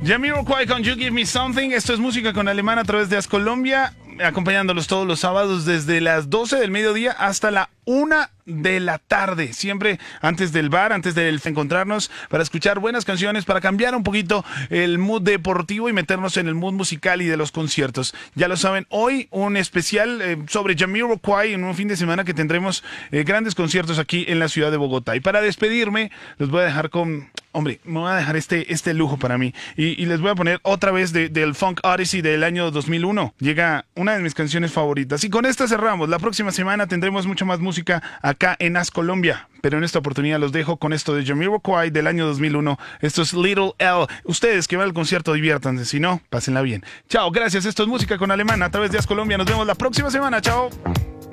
Jamiroquai con You Give Me Something. Esto es música con alemán a través de As Colombia, acompañándolos todos los sábados desde las 12 del mediodía hasta la 1 de la tarde, siempre antes del bar, antes de encontrarnos para escuchar buenas canciones, para cambiar un poquito el mood deportivo y meternos en el mood musical y de los conciertos. Ya lo saben, hoy un especial sobre Jamiroquai en un fin de semana que tendremos grandes conciertos aquí en la ciudad de Bogotá. Y para despedirme, los voy a dejar con... Hombre, me voy a dejar este lujo para mí. Y les voy a poner otra vez del Funk Odyssey del año 2001. Llega una de mis canciones favoritas. Y con esta cerramos. La próxima semana tendremos mucha más música acá en As Colombia. Pero en esta oportunidad los dejo con esto de Jamiroquai del año 2001. Esto es Little L. Ustedes que van al concierto, diviértanse. Si no, pásenla bien. Chao, gracias. Esto es música con alemán a través de As Colombia. Nos vemos la próxima semana. Chao.